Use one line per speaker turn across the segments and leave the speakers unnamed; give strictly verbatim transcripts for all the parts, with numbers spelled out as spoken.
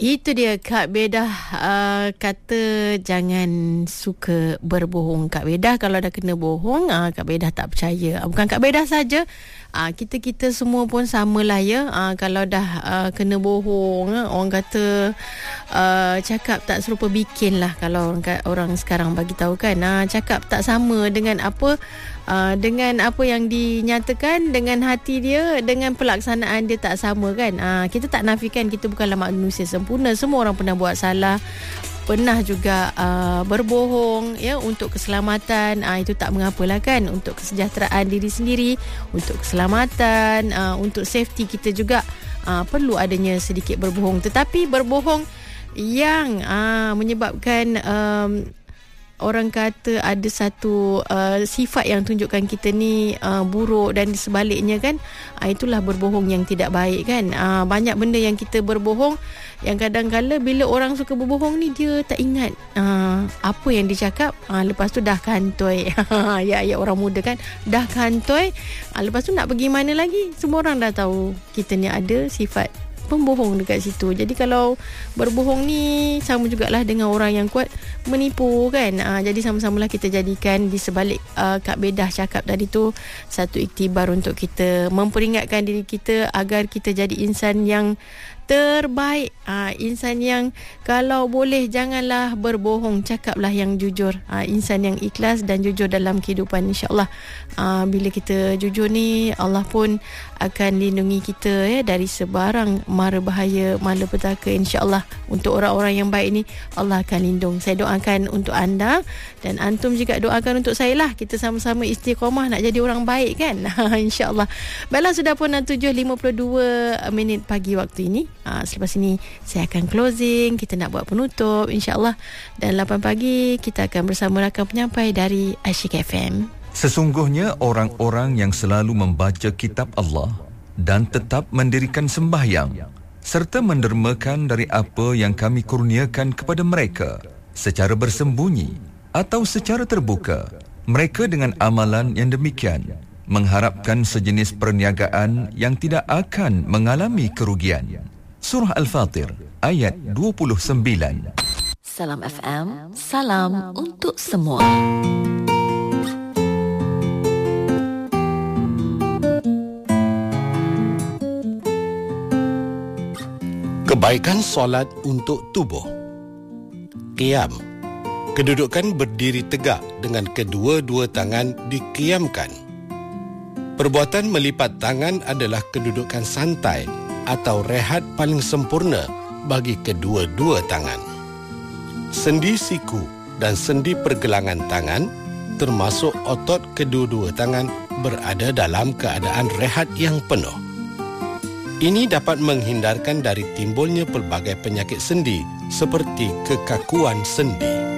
Itu dia Kak Bedah uh, kata jangan suka berbohong. Kak Bedah kalau dah kena bohong, uh, Kak Bedah tak percaya. Bukan Kak Bedah saja, uh, kita-kita semua pun samalah ya. Uh, kalau dah uh, kena bohong, uh, orang kata uh, cakap tak serupa bikin lah. Kalau orang, orang sekarang bagi tahu kan, uh, cakap tak sama dengan apa Uh, dengan apa yang dinyatakan, dengan hati dia, dengan pelaksanaan dia tak sama kan. Uh, kita tak nafikan kita bukanlah manusia sempurna. Semua orang pernah buat salah, pernah juga uh, berbohong ya untuk keselamatan. Uh, itu tak mengapalah kan, untuk kesejahteraan diri sendiri, untuk keselamatan, uh, untuk safety kita juga uh, perlu adanya sedikit berbohong. Tetapi berbohong yang uh, menyebabkan um, orang kata ada satu uh, sifat yang tunjukkan kita ni uh, buruk, dan sebaliknya kan, uh, itulah berbohong yang tidak baik kan. Uh, banyak benda yang kita berbohong, yang kadang-kadang bila orang suka berbohong ni, dia tak ingat uh, apa yang dicakap, uh, lepas tu dah kantoi. Ya, ya orang muda kan, dah kantoi, uh, lepas tu nak pergi mana lagi, semua orang dah tahu kita ni ada sifat pembohong dekat situ. Jadi kalau berbohong ni sama jugalah dengan orang yang kuat menipu kan. Uh, jadi sama-samalah kita jadikan di sebalik uh, Kak Bedah cakap tadi tu satu iktibar untuk kita memperingatkan diri kita agar kita jadi insan yang terbaik, uh, insan yang kalau boleh janganlah berbohong, cakaplah yang jujur, uh, insan yang ikhlas dan jujur dalam kehidupan. InsyaAllah uh, bila kita jujur ni, Allah pun akan lindungi kita ya dari sebarang mara bahaya, malapetaka. InsyaAllah untuk orang-orang yang baik ni Allah akan lindung. Saya doakan untuk anda, dan antum juga doakan untuk saya lah. Kita sama-sama istiqamah nak jadi orang baik kan. InsyaAllah. Baiklah, sudah pun tujuh lima puluh dua minit pagi waktu ini. Uh, selepas ini saya akan closing, kita nak buat penutup insyaAllah, dan lapan pagi kita akan bersama rakan penyampai dari Asyik F M.
Sesungguhnya orang-orang yang selalu membaca kitab Allah dan tetap mendirikan sembahyang serta mendermakan dari apa yang kami kurniakan kepada mereka secara bersembunyi atau secara terbuka, mereka dengan amalan yang demikian mengharapkan sejenis perniagaan yang tidak akan mengalami kerugian. Surah Al-Fatir ayat dua puluh sembilan.
Salam F M, salam untuk semua.
Kebaikan solat untuk tubuh. Qiyam, kedudukan berdiri tegak dengan kedua-dua tangan diqiyamkan. Perbuatan melipat tangan adalah kedudukan santai atau rehat paling sempurna bagi kedua-dua tangan. Sendi siku dan sendi pergelangan tangan, termasuk otot kedua-dua tangan, berada dalam keadaan rehat yang penuh. Ini dapat menghindarkan dari timbulnya pelbagai penyakit sendi seperti kekakuan sendi.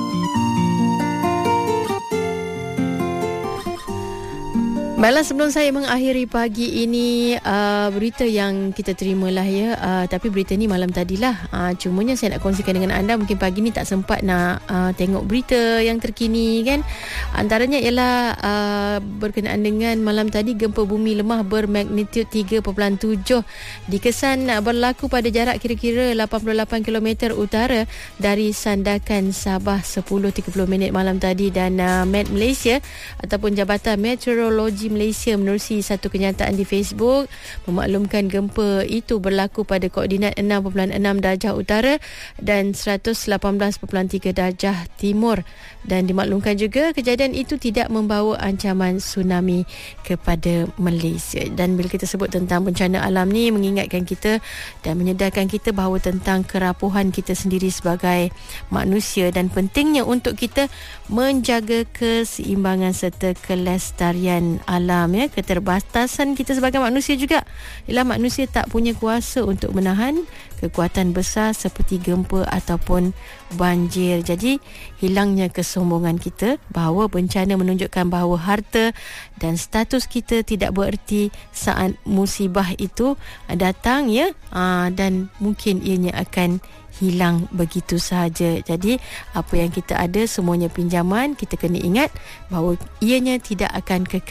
Baiklah, sebelum saya mengakhiri pagi ini, uh, berita yang kita terimalah ya, uh, tapi berita ni malam tadilah, uh, cumanya saya nak kongsikan dengan anda. Mungkin pagi ni tak sempat nak uh, tengok berita yang terkini kan. Antaranya ialah uh, berkenaan dengan malam tadi, gempa bumi lemah bermagnitud tiga perpuluhan tujuh dikesan berlaku pada jarak kira-kira lapan puluh lapan kilometer utara dari Sandakan, Sabah, sepuluh tiga puluh minit malam tadi. Dan uh, Met Malaysia ataupun Jabatan Meteorologi Malaysia menerusi satu kenyataan di Facebook memaklumkan gempa itu berlaku pada koordinat enam perpuluhan enam darjah utara dan seratus lapan belas perpuluhan tiga darjah timur, dan dimaklumkan juga kejadian itu tidak membawa ancaman tsunami kepada Malaysia. Dan bila kita sebut tentang bencana alam ni, mengingatkan kita dan menyedarkan kita bahawa tentang kerapuhan kita sendiri sebagai manusia, dan pentingnya untuk kita menjaga keseimbangan serta kelestarian alam ya. Keterbatasan kita sebagai manusia juga ialah manusia tak punya kuasa untuk menahan kekuatan besar seperti gempa ataupun banjir. Jadi hilangnya kesombongan kita bahawa bencana menunjukkan bahawa harta dan status kita tidak bererti saat musibah itu datang ya, dan mungkin ianya akan hilang begitu sahaja. Jadi apa yang kita ada semuanya pinjaman, kita kena ingat bahawa ianya tidak akan kekal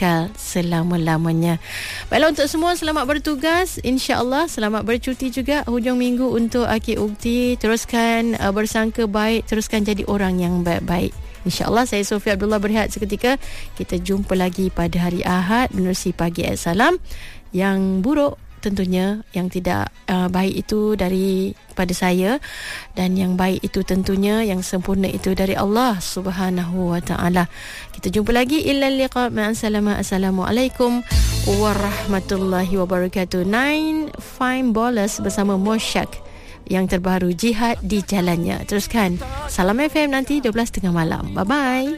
selama-lamanya. Baiklah, untuk semua selamat bertugas, insya-Allah selamat bercuti juga hujung minggu untuk Akid Ukti. Teruskan uh, bersangka baik, teruskan jadi orang yang baik-baik. InsyaAllah, saya Sofia Abdullah berehat seketika. Kita jumpa lagi pada hari Ahad menerusi Pagi at Salam. Yang buruk tentunya, yang tidak uh, baik itu daripada saya, dan yang baik itu tentunya, yang sempurna itu dari Allah Subhanahu wa taala. Kita jumpa lagi. Illa liqa ma'an salama. Assalamualaikum warahmatullahi wabarakatuh. Nine Fine Ballers bersama Mosyak yang terbaru, Jihad di Jalannya. Teruskan Salam F M nanti dua belas tiga puluh malam. Bye bye.